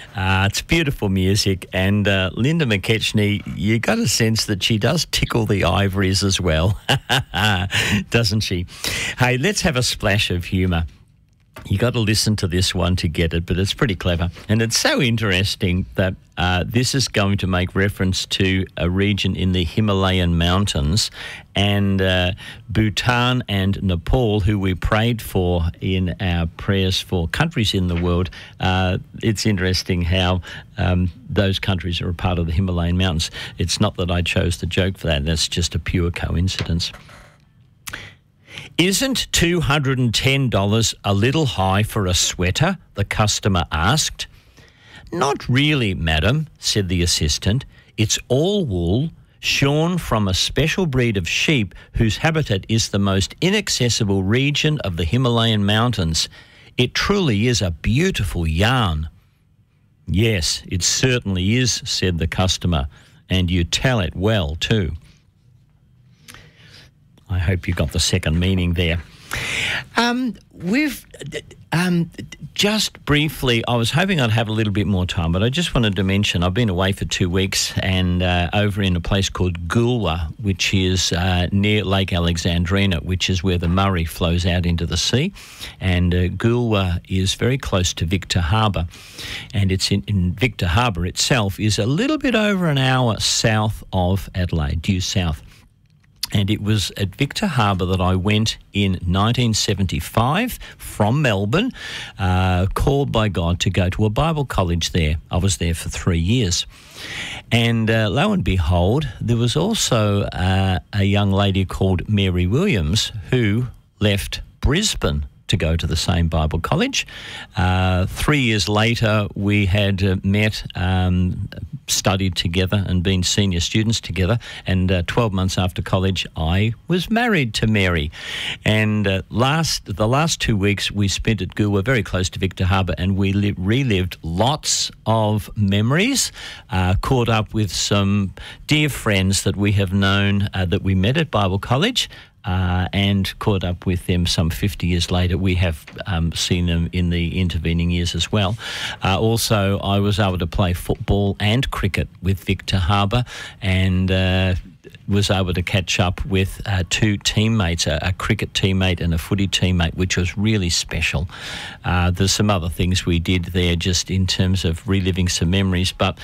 It's beautiful music, and Linda McKechnie, you got a sense that she does tickle the ivories as well, doesn't she? Hey, let's have a splash of humour. You got to listen to this one to get it, but it's pretty clever. And it's so interesting that this is going to make reference to a region in the Himalayan mountains, and Bhutan and Nepal, who we prayed for in our prayers for countries in the world. It's interesting how those countries are a part of the Himalayan mountains. It's not that I chose the joke for that. That's just a pure coincidence. Isn't $210 a little high for a sweater? The customer asked. Not really, madam, said the assistant. It's all wool, shorn from a special breed of sheep whose habitat is the most inaccessible region of the Himalayan mountains. It truly is a beautiful yarn. Yes, it certainly is, said the customer, and you tell it well too. I hope you got the second meaning there. We've just briefly, I was hoping I'd have a little bit more time, but I just wanted to mention I've been away for 2 weeks and over in a place called Goolwa, which is near Lake Alexandrina, which is where the Murray flows out into the sea. And Goolwa is very close to Victor Harbour, and it's in Victor Harbour itself is a little bit over an hour south of Adelaide, due south. And it was at Victor Harbour that I went in 1975 from Melbourne, called by God to go to a Bible college there. I was there for 3 years. And lo and behold, there was also a young lady called Mary Williams who left Brisbane to go to the same Bible college. 3 years later, we had met, studied together and been senior students together, and 12 months after college, I was married to Mary. And the last 2 weeks we spent at Goolwa, very close to Victor Harbour, and we relived lots of memories, caught up with some dear friends that we have known, that we met at Bible college, and caught up with them some 50 years later. We have seen them in the intervening years as well. Also, I was able to play football and cricket with Victor Harbour, and was able to catch up with two teammates, a cricket teammate and a footy teammate, which was really special. There's some other things we did there just in terms of reliving some memories. But,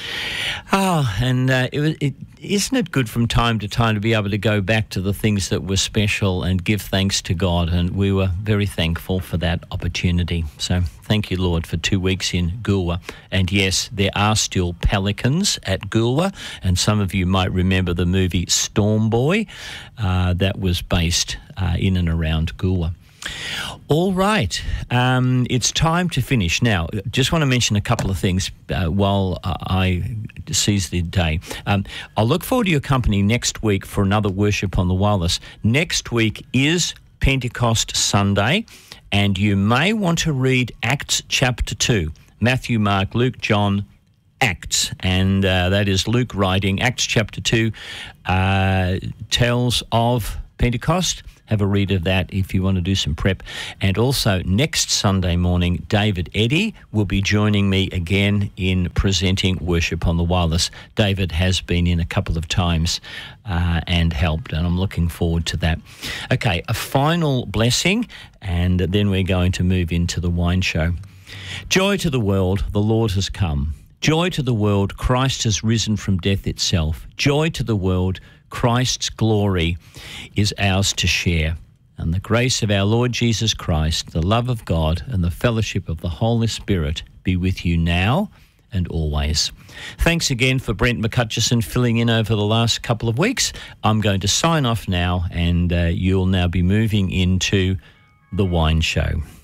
isn't it good from time to time to be able to go back to the things that were special and give thanks to God? And we were very thankful for that opportunity. So thank you, Lord, for 2 weeks in Goolwa. And yes, there are still pelicans at Goolwa, and some of you might remember the movie Storm Boy that was based in and around Goolwa. All right, it's time to finish. Now, just want to mention a couple of things while I seize the day. I'll look forward to your company next week for another Worship on the Wireless. Next week is Pentecost Sunday, and you may want to read Acts chapter 2. Matthew, Mark, Luke, John, Acts, and that is Luke writing. Acts chapter 2 tells of Pentecost. Have a read of that if you want to do some prep. And also next Sunday morning, David Eddy will be joining me again in presenting Worship on the Wireless. David has been in a couple of times and helped, and I'm looking forward to that. Okay, a final blessing, and then we're going to move into the wine show. Joy to the world, the Lord has come. Joy to the world, Christ has risen from death itself. Joy to the world, Christ's glory is ours to share. And the grace of our Lord Jesus Christ, the love of God, and the fellowship of the Holy Spirit be with you now and always. Thanks again for Brent McCutcheon filling in over the last couple of weeks. I'm going to sign off now, and you'll now be moving into the wine show.